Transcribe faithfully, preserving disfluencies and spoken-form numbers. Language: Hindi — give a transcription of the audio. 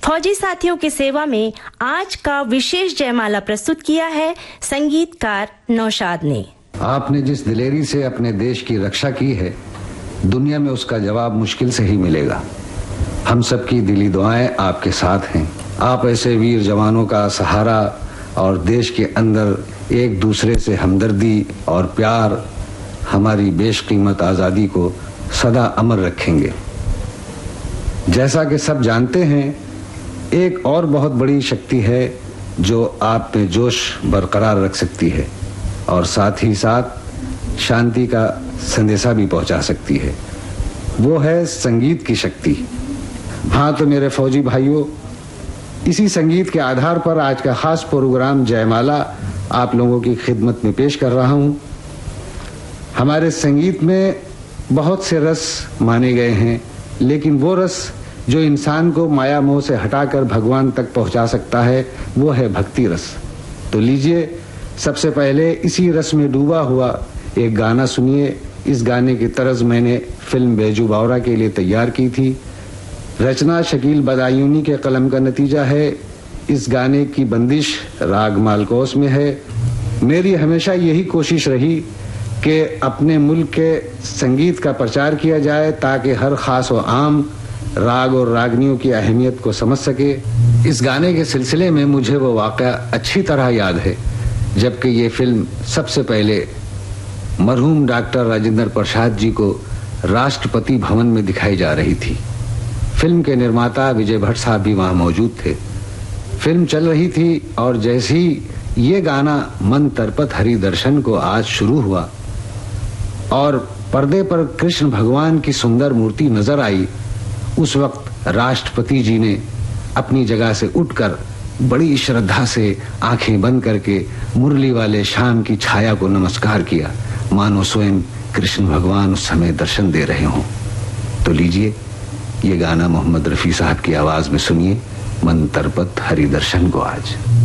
फौजी साथियों की सेवा में आज का विशेष जयमाला प्रस्तुत किया है संगीतकार नौशाद ने। आपने जिस दिलेरी से अपने देश की रक्षा की है, दुनिया में उसका जवाब मुश्किल से ही मिलेगा। हम सबकी दिली दुआएं आपके साथ हैं। आप ऐसे वीर जवानों का सहारा और देश के अंदर एक दूसरे से हमदर्दी और प्यार हमारी बेशकीमत आज़ादी को सदा अमर रखेंगे। जैसा कि सब जानते हैं, एक और बहुत बड़ी शक्ति है जो आप में जोश बरकरार रख सकती है और साथ ही साथ शांति का संदेशा भी पहुंचा सकती है। वो है संगीत की शक्ति। हाँ तो मेरे फौजी भाइयों, इसी संगीत के आधार पर आज का खास प्रोग्राम जयमाला आप लोगों की खिदमत में पेश कर रहा हूं। हमारे संगीत में बहुत से रस माने गए हैं, लेकिन वो रस जो इंसान को माया मोह से हटाकर भगवान तक पहुंचा सकता है, वो है भक्ति रस। तो लीजिए, सबसे पहले इसी रस में डूबा हुआ एक गाना सुनिए। इस गाने की तर्ज मैंने फिल्म बैजू बावरा के लिए तैयार की थी। रचना शकील बदायूनी के कलम का नतीजा है। इस गाने की बंदिश राग मालकोस में है। मेरी हमेशा यही कोशिश रही कि अपने मुल्क के संगीत का प्रचार किया जाए ताकि हर खास व आम राग और रागनियों की अहमियत को समझ सके। इस गाने के सिलसिले में मुझे वो वाक़या अच्छी तरह याद है जबकि ये फिल्म सबसे पहले मरहूम डॉक्टर राजेंद्र प्रसाद जी को राष्ट्रपति भवन में दिखाई जा रही थी। फिल्म के निर्माता विजय भट्ट साहब भी वहां मौजूद थे। फिल्म चल रही थी और जैसे ही ये गाना मन तरपत हरि दर्शन को आज शुरू हुआ और पर्दे पर कृष्ण भगवान की सुंदर मूर्ति नजर आई, उस वक्त राष्ट्रपति जी ने अपनी जगह से उठकर बड़ी श्रद्धा से आंखें बंद करके मुरली वाले शाम की छाया को नमस्कार किया, मानो स्वयं कृष्ण भगवान उस समय दर्शन दे रहे हों। तो लीजिए, ये गाना मोहम्मद रफी साहब की आवाज में सुनिए, मन तरपत हरि दर्शन को आज।